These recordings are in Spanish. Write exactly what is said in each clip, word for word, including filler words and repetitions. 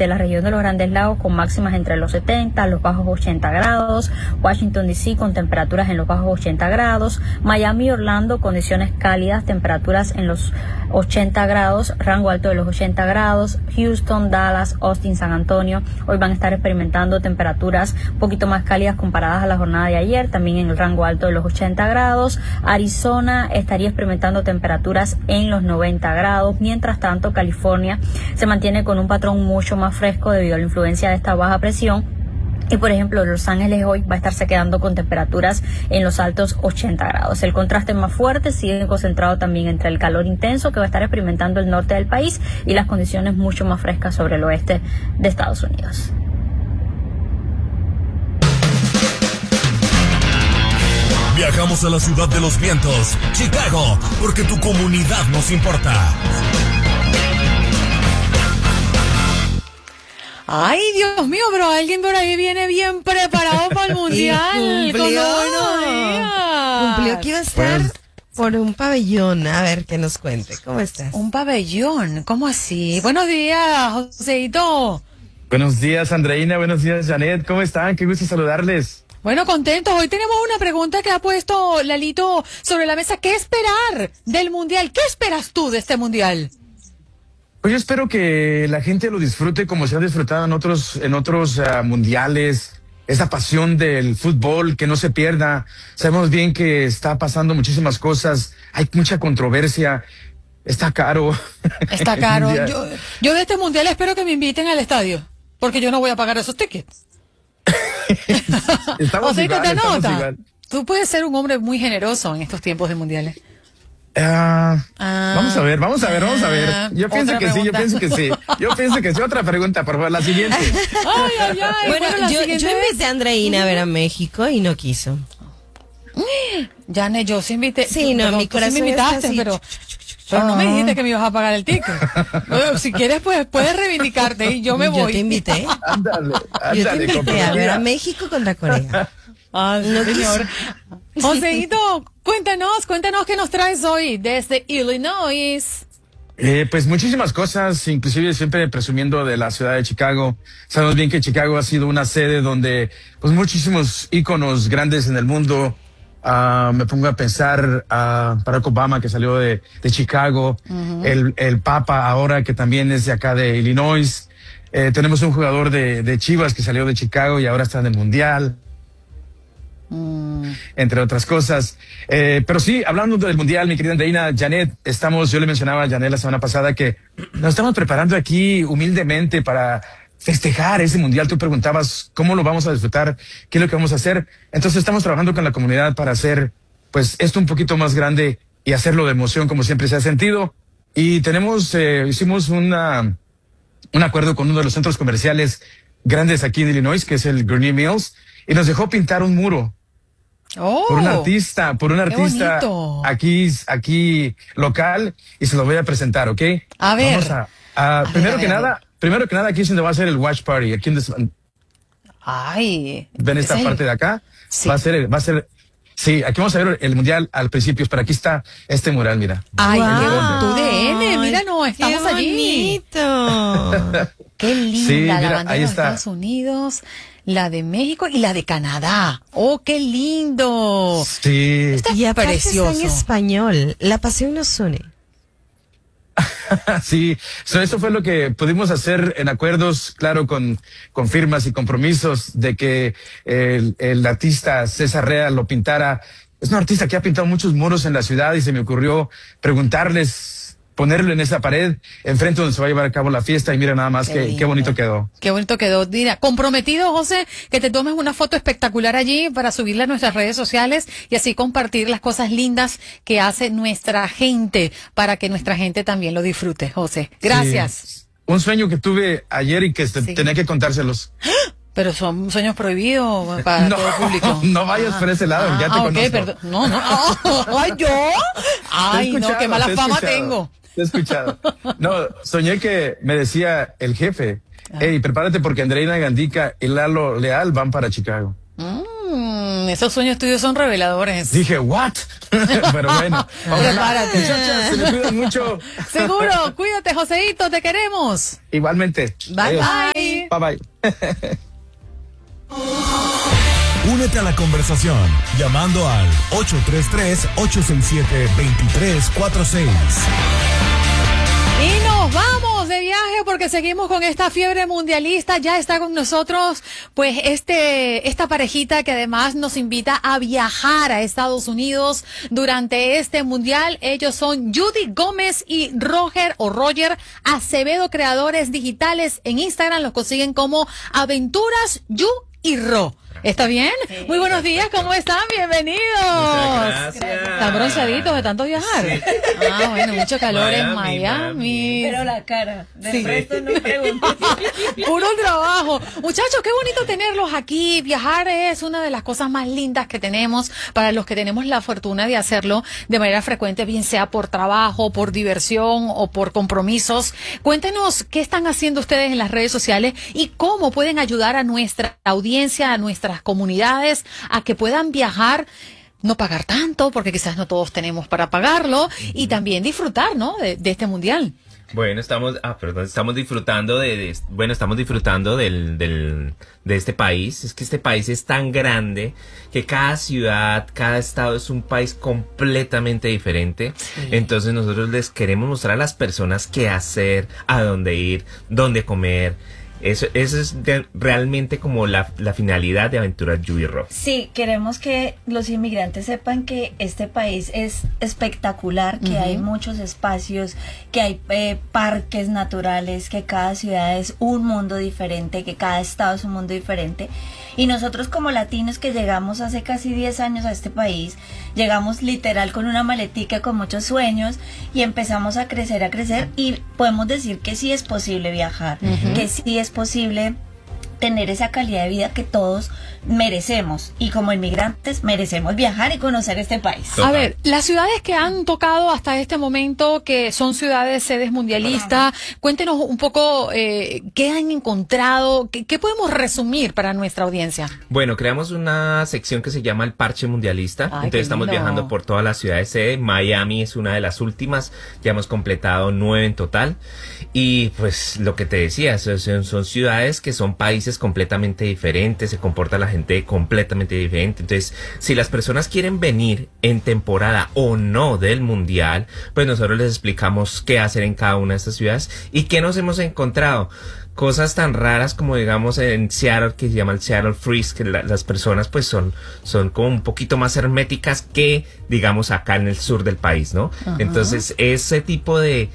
este, la región de los Grandes Lagos con máximas entre los setenta, los bajos ochenta grados, Washington D C con temperaturas en los bajos ochenta grados, Miami y Orlando condiciones cálidas, temperaturas en los ochenta grados, rango alto de los ochenta grados, Houston, Dallas, Austin, San Antonio, hoy van a estar experimentando temperaturas un poquito más cálidas comparadas a la jornada de ayer, también en el rango alto de los ochenta grados, Arizona estaría experimentando temperaturas en los noventa grados, mientras tanto California se mantiene con un patrón mucho más fresco debido a la influencia de esta baja presión. Y por ejemplo, Los Ángeles hoy va a estarse quedando con temperaturas en los altos ochenta grados. El contraste más fuerte sigue concentrado también entre el calor intenso que va a estar experimentando el norte del país y las condiciones mucho más frescas sobre el oeste de Estados Unidos. Viajamos a la ciudad de los vientos, Chicago, porque tu comunidad nos importa. Ay, Dios mío, pero alguien por ahí viene bien preparado para el mundial. Cumplió. Con Cumplió que iba a estar Pues, por un pabellón. A ver, que nos cuente. ¿Cómo estás? un pabellón, ¿cómo así? Buenos días, Joseito. Buenos días, Andreina. Buenos días, Janet. ¿Cómo están? Qué gusto saludarles. Bueno, contentos. Hoy tenemos una pregunta que ha puesto Lalito sobre la mesa. ¿Qué esperar del mundial? ¿Qué esperas tú de este mundial? Pues yo espero que la gente lo disfrute como se ha disfrutado en otros, en otros uh, mundiales. Esa pasión del fútbol, que no se pierda. Sabemos bien que está pasando muchísimas cosas. Hay mucha controversia. Está caro. Está caro. Yo, yo de este mundial espero que me inviten al estadio, porque yo no voy a pagar esos tickets. Estamos O sea, igual, que te estamos nota. igual. Tú puedes ser un hombre muy generoso en estos tiempos de mundiales. Ah, Ah. vamos a ver, vamos a ver, vamos a Ah, ver. Yo pienso otra que sí, yo pregunta. pienso que sí. Yo pienso que sí. Otra pregunta, por favor, la siguiente. Ay, ay, ay. Bueno, la yo, siguiente yo es- invité a Andreina a ver a México y no quiso. Jane, yo sí invité. Sí, no, Perdón, mi tú sí corazón me invitaste, está así. pero, pero no me dijiste que me ibas a pagar el ticket. Bueno, si quieres, pues puedes reivindicarte y yo me voy. Yo te invité. Ándale, Yo te ándale, invité a ver a comprometida. México contra Corea. Ah, No señor. Joseito, cuéntanos, cuéntanos qué nos traes hoy desde Illinois. Eh, pues muchísimas cosas, inclusive siempre presumiendo de la ciudad de Chicago. Sabemos bien que Chicago ha sido una sede donde pues muchísimos íconos grandes en el mundo. Ah, me pongo a pensar a Barack Obama, que salió de, de Chicago, el, el Papa ahora, que también es de acá de Illinois. Eh, tenemos un jugador de, de Chivas que salió de Chicago y ahora está en el Mundial, entre otras cosas. Eh, pero sí, hablando del Mundial, mi querida Andreina, Janet, estamos, yo le mencionaba a Janet la semana pasada que nos estamos preparando aquí humildemente para festejar ese Mundial. Tú preguntabas cómo lo vamos a disfrutar, qué es lo que vamos a hacer. Entonces estamos trabajando con la comunidad para hacer pues esto un poquito más grande y hacerlo de emoción como siempre se ha sentido. Y tenemos, eh, hicimos una, un acuerdo con uno de los centros comerciales grandes aquí en Illinois, que es el Gurnee Mills, y nos dejó pintar un muro. Oh, Por un artista, por un qué artista bonito. aquí, aquí local, y se lo voy a presentar, ¿ok? A ver. Vamos a, a- ver, primero a que ver, a nada, primero que nada, aquí es donde va a ser el watch party. Aquí donde, Ay. ven esta ese es el- parte de acá, Sí. va a ser, el- va a ser, sí, aquí vamos a ver el mundial al principio, pero aquí está este mural, mira. Ay, Guau. qué tu D N, mira, no, estamos ¡Qué allí. bonito! Qué linda Sí, la mira, bandera ahí de está. Estados Unidos, la de México y la de Canadá. Oh, qué lindo. Sí. Está Y aparte precioso. está en español. La pasión nos une. Sí, so, eso fue lo que pudimos hacer en acuerdos, claro, con, con firmas y compromisos de que el, el artista César Rea lo pintara. Es un artista que ha pintado muchos muros en la ciudad y se me ocurrió preguntarles, ponerlo en esa pared, enfrente donde se va a llevar a cabo la fiesta, y mira nada más Qué qué, lindo. qué bonito quedó. Qué bonito quedó. Mira, comprometido, José, que te tomes una foto espectacular allí para subirla a nuestras redes sociales y así compartir las cosas lindas que hace nuestra gente para que nuestra gente también lo disfrute, José. Gracias. Sí. Un sueño que tuve ayer y que este, Sí. tenía que contárselos. Pero son sueños prohibidos para No, todo el público. no vayas por ese lado, ya te ah, ok, conozco. perdón. No, no. Ay, ¿yo? Ay, Te he no, escuchado, qué mala te he fama escuchado, tengo. Te he escuchado. No, soñé que me decía el jefe, hey, prepárate porque Andreina Gandica y Lalo Leal van para Chicago. Mm, Mm, esos sueños tuyos son reveladores. Dije, ¿what? Pero bueno, prepárate. Muchachas, se me cuidan mucho. Seguro, cuídate, Joseito, te queremos. Igualmente. Bye, Adiós. Bye. Bye bye. Únete a la conversación llamando al ocho tres tres, ocho seis siete, dos tres cuatro seis. Y nos vamos de viaje porque seguimos con esta fiebre mundialista. Ya está con nosotros pues este esta parejita que además nos invita a viajar a Estados Unidos durante este mundial. Ellos son Judy Gómez y Roger o Roger Acevedo, creadores digitales. En Instagram los consiguen como Aventuras Yu y Ro. ¿Está bien? Sí. Muy buenos días, ¿cómo están? Bienvenidos. Muchas gracias. Están bronceaditos de tanto viajar. Sí. Ah, bueno, mucho calor Miami, en Miami. Miami. Pero la cara, del sí. resto no pregunto. Puro trabajo. Muchachos, qué bonito tenerlos aquí. Viajar es una de las cosas más lindas que tenemos para los que tenemos la fortuna de hacerlo de manera frecuente, bien sea por trabajo, por diversión o por compromisos. Cuéntenos qué están haciendo ustedes en las redes sociales y cómo pueden ayudar a nuestra audiencia, a nuestra comunidades a que puedan viajar, no pagar tanto, porque quizás no todos tenemos para pagarlo, y también disfrutar, ¿no? de, de este mundial. Bueno, estamos, ah, perdón, estamos disfrutando de, de bueno, estamos disfrutando del, del, de este país. Es que este país es tan grande que cada ciudad, cada estado es un país completamente diferente. Sí. Entonces nosotros les queremos mostrar a las personas qué hacer, a dónde ir, dónde comer. Eso, eso es de, realmente como la, la finalidad de Aventuras Yu y Ro. Sí, queremos que los inmigrantes sepan que este país es espectacular, que uh-huh. hay muchos espacios, que hay eh, parques naturales, que cada ciudad es un mundo diferente, que cada estado es un mundo diferente. Y nosotros como latinos que llegamos hace casi diez años a este país, llegamos literal con una maletica, con muchos sueños, y empezamos a crecer, a crecer, y podemos decir que sí es posible viajar, uh-huh. que sí es posible tener esa calidad de vida que todos merecemos, y como inmigrantes merecemos viajar y conocer este país. A ver, las ciudades que han tocado hasta este momento, que son ciudades sedes mundialistas, cuéntenos un poco eh, qué han encontrado, qué, qué podemos resumir para nuestra audiencia. Bueno, creamos una sección que se llama el Parche Mundialista. Ay, entonces estamos lindo. Viajando por todas las ciudades sede. Miami es una de las últimas, ya hemos completado nueve en total, y pues lo que te decía, son, son ciudades que son países completamente diferentes, se comporta la gente completamente diferente. Entonces, si las personas quieren venir en temporada o no del mundial, pues nosotros les explicamos qué hacer en cada una de estas ciudades y qué nos hemos encontrado. Cosas tan raras como digamos en Seattle, que se llama el Seattle Freeze, que la, las personas pues son, son como un poquito más herméticas que digamos acá en el sur del país, ¿no? Uh-huh. Entonces ese tipo de,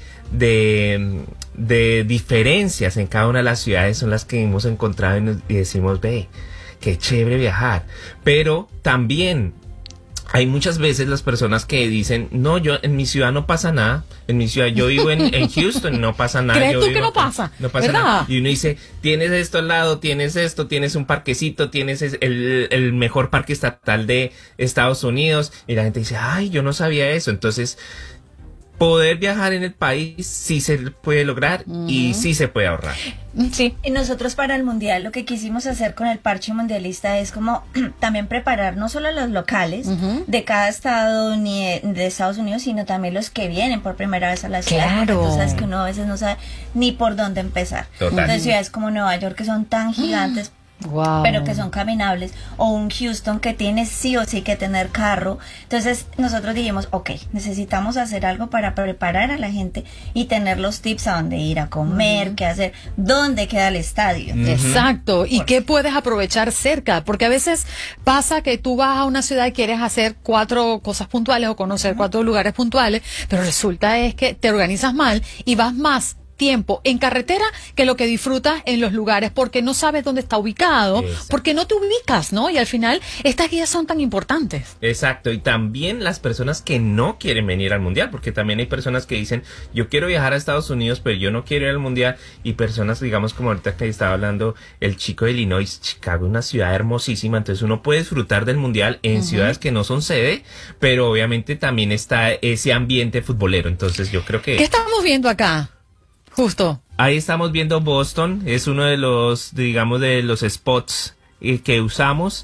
de, de diferencias en cada una de las ciudades son las que hemos encontrado y, nos, y decimos, ve, qué chévere viajar. Pero también hay muchas veces las personas que dicen, no, yo en mi ciudad no pasa nada, en mi ciudad, yo vivo en, en Houston, no pasa nada. ¿Crees yo tú vivo que no acá, pasa? No pasa ¿verdad? Nada. Y uno dice, tienes esto al lado, tienes esto, tienes un parquecito, tienes el, el mejor parque estatal de Estados Unidos, y la gente dice, ay, yo no sabía eso. Entonces, poder viajar en el país sí se puede lograr uh-huh. y sí se puede ahorrar. Sí. Y nosotros para el mundial lo que quisimos hacer con el parche mundialista es como también preparar no solo a los locales uh-huh. de cada estado ni de, de Estados Unidos, sino también los que vienen por primera vez a la ciudad. Claro. Porque tú sabes que uno a veces no sabe ni por dónde empezar. Total. Entonces ciudades como Nueva York, que son tan gigantes, wow. pero que son caminables, o un Houston que tiene sí o sí que tener carro. Entonces nosotros dijimos, ok, necesitamos hacer algo para preparar a la gente y tener los tips a dónde ir a comer, uh-huh. qué hacer, dónde queda el estadio. Uh-huh. Exacto, y qué puedes aprovechar cerca, porque a veces pasa que tú vas a una ciudad y quieres hacer cuatro cosas puntuales o conocer uh-huh. cuatro lugares puntuales, pero resulta es que te organizas mal y vas más tiempo en carretera que lo que disfrutas en los lugares, porque no sabes dónde está ubicado, exacto. porque no te ubicas, ¿no? Y al final estas guías son tan importantes. Exacto, y también las personas que no quieren venir al mundial, porque también hay personas que dicen, yo quiero viajar a Estados Unidos, pero yo no quiero ir al mundial, y personas, digamos, como ahorita que estaba hablando el chico de Illinois, Chicago, una ciudad hermosísima, entonces uno puede disfrutar del mundial en uh-huh. ciudades que no son sede, pero obviamente también está ese ambiente futbolero, entonces yo creo que... ¿Qué estamos viendo acá? Justo. Ahí estamos viendo Boston, es uno de los, digamos, de los spots eh, que usamos.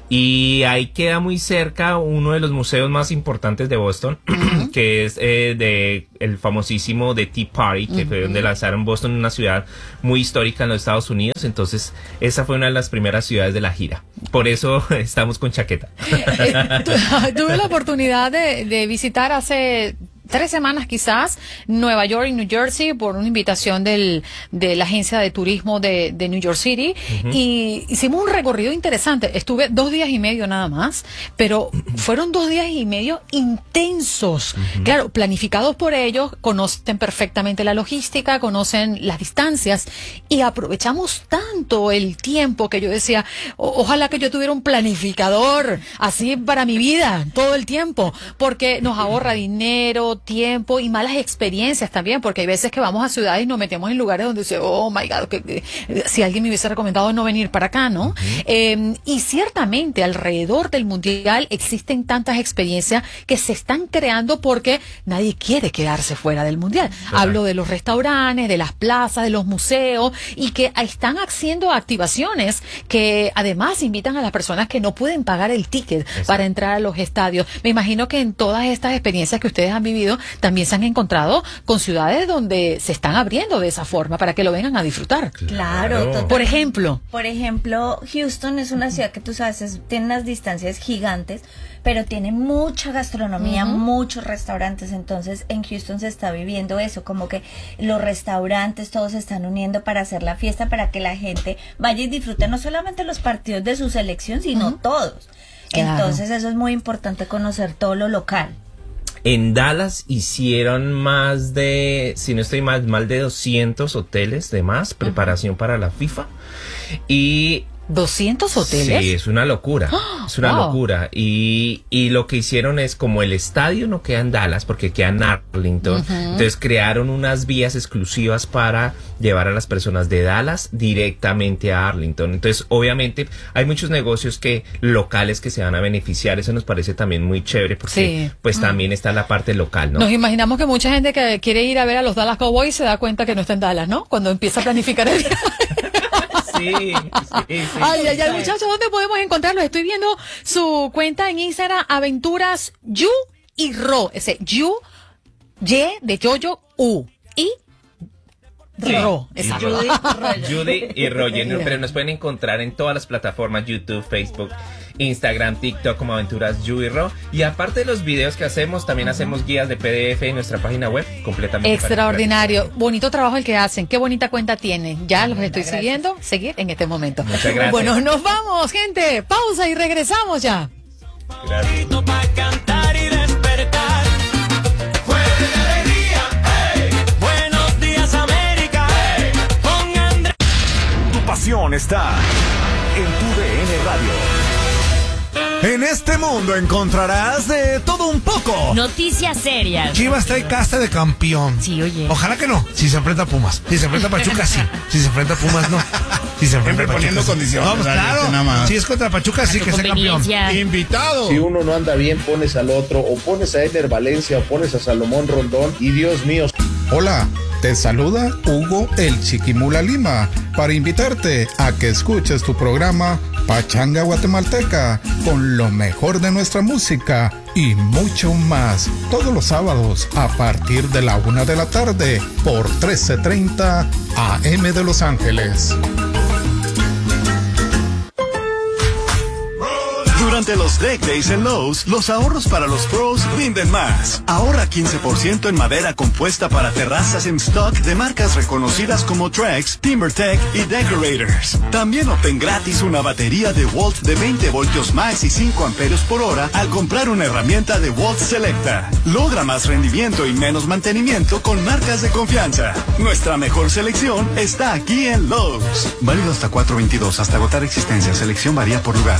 Y ahí queda muy cerca uno de los museos más importantes de Boston, uh-huh. que es eh, de el famosísimo The Tea Party, que uh-huh. fue donde lanzaron Boston, una ciudad muy histórica en los Estados Unidos. Entonces, esa fue una de las primeras ciudades de la gira. Por eso estamos con chaqueta. Eh, tu, tuve la oportunidad de, de visitar hace tres semanas quizás Nueva York y New Jersey por una invitación del, de la agencia de turismo de, de New York City, uh-huh. y hicimos un recorrido interesante. Estuve dos días y medio nada más, pero fueron dos días y medio intensos, uh-huh. claro, planificados por ellos, conocen perfectamente la logística, conocen las distancias, y aprovechamos tanto el tiempo que yo decía, o, ojalá que yo tuviera un planificador así para mi vida todo el tiempo, porque nos ahorra dinero, tiempo y malas experiencias también, porque hay veces que vamos a ciudades y nos metemos en lugares donde dice, oh my God, que, que, si alguien me hubiese recomendado no venir para acá, ¿no? Uh-huh. Eh, y ciertamente alrededor del mundial existen tantas experiencias que se están creando porque nadie quiere quedarse fuera del mundial. Uh-huh. Hablo de los restaurantes, de las plazas, de los museos, y que están haciendo activaciones que además invitan a las personas que no pueden pagar el ticket Exacto. para entrar a los estadios. Me imagino que en todas estas experiencias que ustedes han vivido también se han encontrado con ciudades donde se están abriendo de esa forma para que lo vengan a disfrutar. Claro, total. Por ejemplo. Por ejemplo, Houston es una ciudad que tú sabes, es, tiene unas distancias gigantes, pero tiene mucha gastronomía, uh-huh. muchos restaurantes. Entonces en Houston se está viviendo eso, como que los restaurantes todos se están uniendo para hacer la fiesta, para que la gente vaya y disfrute no solamente los partidos de su selección, sino uh-huh. todos. Claro. Entonces eso es muy importante, conocer todo lo local. En Dallas hicieron más de, si no estoy mal, más de doscientos hoteles de más, preparación uh-huh. para la FIFA. Y ¿doscientos hoteles? Sí, es una locura, ¡Oh! es una wow. locura. Y, y lo que hicieron es, como el estadio no queda en Dallas, porque queda en Arlington, uh-huh. entonces crearon unas vías exclusivas para llevar a las personas de Dallas directamente a Arlington. Entonces, obviamente, hay muchos negocios que locales que se van a beneficiar. Eso nos parece también muy chévere, porque sí. pues uh-huh. también está la parte local, ¿no? Nos imaginamos que mucha gente que quiere ir a ver a los Dallas Cowboys se da cuenta que no está en Dallas, ¿no? Cuando empieza a planificar el viaje. Sí, sí, sí. Ay, ay, ay, muchachos, ¿dónde podemos encontrarlos? Estoy viendo su cuenta en Instagram, Aventuras Yu y Ro. Ese Yu, Y de Yoyo, U. Y Sí, Ro. Exacto. Judy, Judy y Ro. Pero nos pueden encontrar en todas las plataformas, YouTube, Facebook, Instagram, TikTok, como Aventuras Yu y Ro. Y aparte de los videos que hacemos, también uh-huh. hacemos guías de P D F en nuestra página web, completamente. Extraordinario. Bonito trabajo el que hacen. Qué bonita cuenta tienen. Ya los estoy gracias. siguiendo. Seguir en este momento. Muchas gracias. Bueno, nos vamos, gente. Pausa y regresamos ya. Gracias. Pasión está en tu D N Radio. En este mundo encontrarás de todo un poco. Noticias serias. Chivas trae casta de campeón. Sí, oye. Ojalá que no. Si se enfrenta a Pumas. Si se enfrenta a Pachuca, sí. Si se enfrenta a Pumas, no. Si se enfrenta a Pachuca, poniendo sí. condiciones. No, pues claro. Nada más. Si es contra Pachuca, sí que sea campeón. Invitado. Si uno no anda bien, pones al otro. O pones a Eder Valencia, o pones a Salomón Rondón. Y Dios mío. Hola. Te saluda Hugo el Chiquimula Lima para invitarte a que escuches tu programa Pachanga Guatemalteca con lo mejor de nuestra música y mucho más todos los sábados a partir de la una de la tarde por trece treinta A M de Los Ángeles. Durante los Deck Days en Lowe's, los ahorros para los pros rinden más. Ahorra quince por ciento en madera compuesta para terrazas en stock de marcas reconocidas como Trex, TimberTech y Decorators. También obtén gratis una batería de Walt de veinte voltios max y cinco amperios por hora al comprar una herramienta de Walt Selecta. Logra más rendimiento y menos mantenimiento con marcas de confianza. Nuestra mejor selección está aquí en Lowe's. Válido hasta cuatro veintidós, hasta agotar existencia. Selección varía por lugar.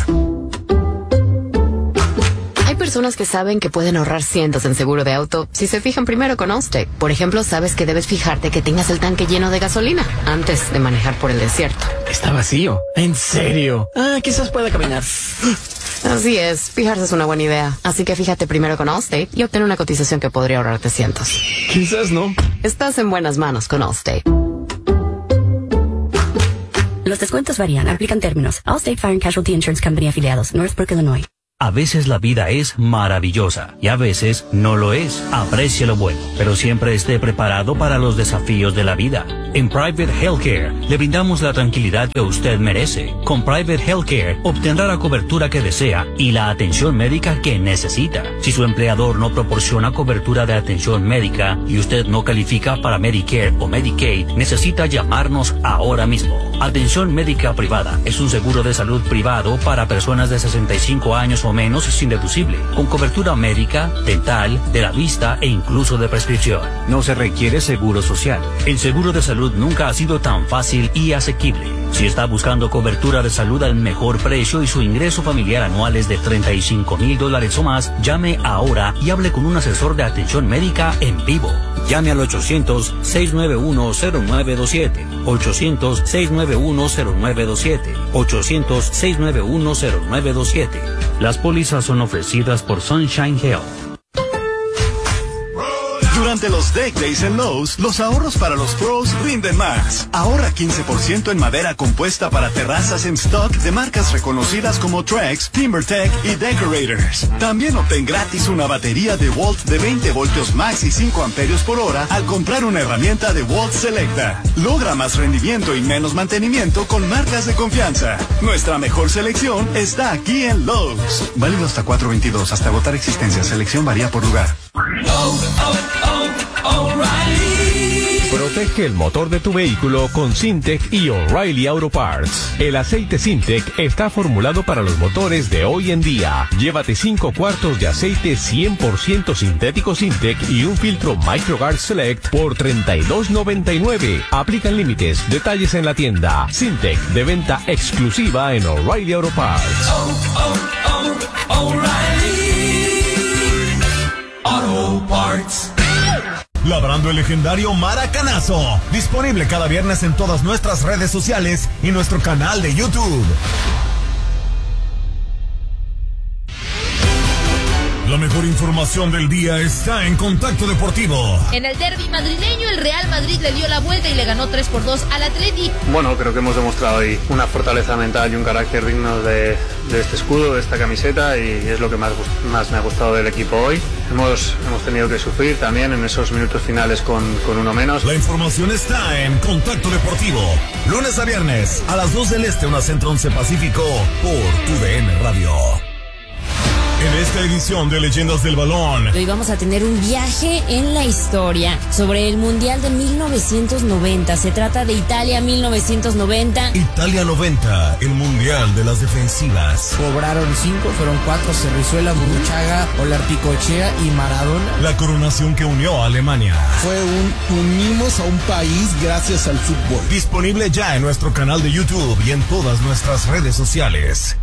Hay personas que saben que pueden ahorrar cientos en seguro de auto si se fijan primero con Allstate. Por ejemplo, sabes que debes fijarte que tengas el tanque lleno de gasolina antes de manejar por el desierto. Está vacío. ¿En serio? Ah, quizás pueda caminar. Así es, fijarse es una buena idea. Así que fíjate primero con Allstate y obtén una cotización que podría ahorrarte cientos. Quizás no. Estás en buenas manos con Allstate. Los descuentos varían, aplican términos. Allstate Fire and Casualty Insurance Company afiliados, Northbrook, Illinois. A veces la vida es maravillosa y a veces no lo es. Aprecie lo bueno, pero siempre esté preparado para los desafíos de la vida. En Private Healthcare le brindamos la tranquilidad que usted merece. Con Private Healthcare obtendrá la cobertura que desea y la atención médica que necesita. Si su empleador no proporciona cobertura de atención médica y usted no califica para Medicare o Medicaid, necesita llamarnos ahora mismo. Atención médica privada es un seguro de salud privado para personas de sesenta y cinco años o menos sin deducible, con cobertura médica, dental, de la vista e incluso de prescripción. No se requiere seguro social. El seguro de salud nunca ha sido tan fácil y asequible. Si está buscando cobertura de salud al mejor precio y su ingreso familiar anual es de treinta y cinco mil dólares o más, llame ahora y hable con un asesor de atención médica en vivo. Llame al ochocientos, seiscientos noventa y uno, cero nueve dos siete, ochocientos, seiscientos noventa y uno, cero nueve dos siete, ochocientos, seiscientos noventa y uno, cero nueve dos siete. Las pólizas son ofrecidas por Sunshine Health. Durante los Deck Days en Lowe's, los ahorros para los pros rinden más. Ahorra quince por ciento en madera compuesta para terrazas en stock de marcas reconocidas como Trex, TimberTech y Decorators. También obtén gratis una batería de Walt de veinte voltios max y cinco amperios por hora al comprar una herramienta de Walt Selecta. Logra más rendimiento y menos mantenimiento con marcas de confianza. Nuestra mejor selección está aquí en Lowe's. Válido hasta cuatro veintidós, hasta agotar existencia. Selección varía por lugar. Oh, oh, oh, O'Reilly. Protege el motor de tu vehículo con Syntec y O'Reilly Auto Parts. El aceite Syntec está formulado para los motores de hoy en día. Llévate cinco cuartos de aceite cien por ciento sintético Syntec y un filtro MicroGuard Select por treinta y dos noventa y nueve. Aplican límites. Detalles en la tienda. Syntec, de venta exclusiva en O'Reilly Auto Parts. Oh, oh, oh, O'Reilly Auto Parts. Labrando el legendario Maracanazo. Disponible cada viernes en todas nuestras redes sociales y nuestro canal de YouTube. La mejor información del día está en Contacto Deportivo. En el derbi madrileño, el Real Madrid le dio la vuelta y le ganó tres por dos al Atleti. Bueno, creo que hemos demostrado ahí una fortaleza mental y un carácter digno de, de este escudo, de esta camiseta, y es lo que más, más me ha gustado del equipo hoy. Hemos, hemos tenido que sufrir también en esos minutos finales con, con uno menos. La información está en Contacto Deportivo. Lunes a viernes, a las dos del Este, una Centro once Pacífico, por tu D N Radio. En esta edición de Leyendas del Balón, hoy vamos a tener un viaje en la historia sobre el Mundial de mil novecientos noventa. Se trata de Italia mil novecientos noventa. Italia noventa, el Mundial de las defensivas. Cobraron cinco, fueron cuatro: Cerrizuela, Burruchaga, Olarticochea y Maradona. La coronación que unió a Alemania. Fue un unimos a un país gracias al fútbol. Disponible ya en nuestro canal de YouTube y en todas nuestras redes sociales.